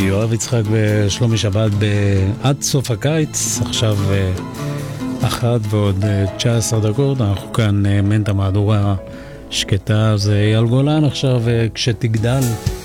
יואב יצחק ושלומי שבת עד סוף הקיץ, עכשיו 1:19. אנחנו כאן מנטה מהדורה שקטה, זה אייל גולן עכשיו כשתגדל.